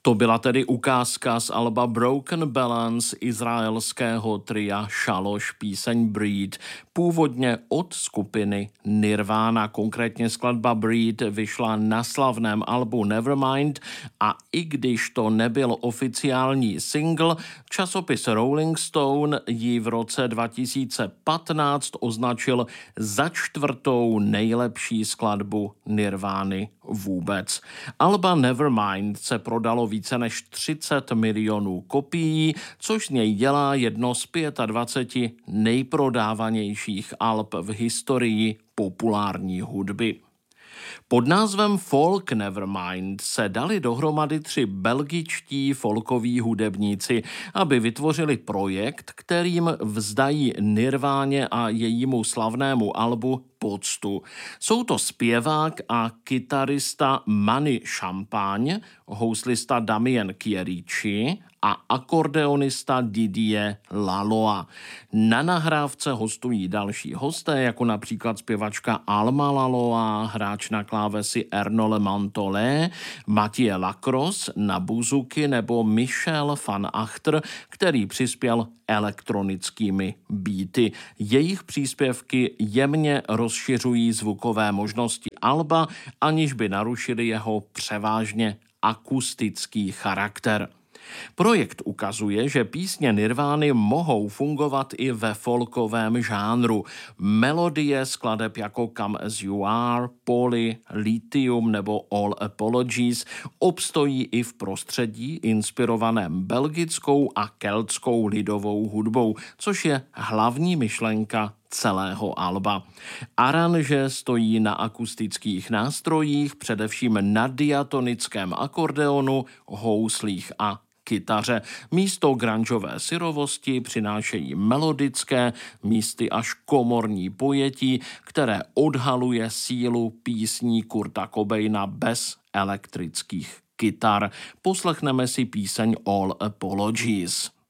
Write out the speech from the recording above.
To byla tedy ukázka z alba Broken Balance izraelského tria Shalosh, píseň Breed, původně od skupiny Nirvana. Konkrétně skladba Breed vyšla na slavném albu Nevermind a i když to nebyl oficiální single, časopis Rolling Stone ji v roce 2015 označil za 4. nejlepší skladbu Nirvány vůbec. Alba Nevermind se prodalo více než 30 milionů kopií, což z něj dělá jedno z 25 nejprodávanějších alb v historii populární hudby. Pod názvem Folk Nevermind se dali dohromady 3 belgičtí folkoví hudebníci, aby vytvořili projekt, kterým vzdají Nirváně a jejímu slavnému albu poctu. Jsou to zpěvák a kytarista Manny Champagne, houslista Damien Chierici a akordeonista Didier Laloy. Na nahrávce hostují další hosté, jako například zpěvačka Alma Laloy, hráč na klávesi Ernole Mantolé, Mathieu Lacrosse na buzuky nebo Michel van Achter, který přispěl elektronickými beaty. Jejich příspěvky jemně rozšiřují zvukové možnosti alba, aniž by narušili jeho převážně akustický charakter. Projekt ukazuje, že písně Nirvány mohou fungovat i ve folkovém žánru. Melodie skladeb jako Come As You Are, Polly, Lithium nebo All Apologies obstojí i v prostředí inspirovaném belgickou a keltskou lidovou hudbou, což je hlavní myšlenka celého alba. Aranže stojí na akustických nástrojích, především na diatonickém akordeonu, houslích a kytaře. Místo grungeové syrovosti přinášejí melodické, místy až komorní pojetí, které odhaluje sílu písní Kurta Cobaina bez elektrických kytar. Poslechneme si píseň All Apologies.